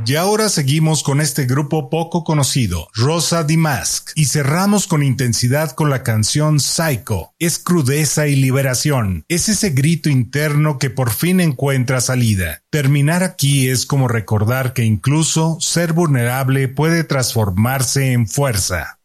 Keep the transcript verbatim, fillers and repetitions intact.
Y ahora seguimos con este grupo poco conocido, Rosa Dimask, y cerramos con intensidad con la canción Psycho. Es crudeza y liberación, es ese grito interno que por fin encuentra salida. Terminar aquí es como recordar que incluso ser vulnerable puede transformarse en fuerza.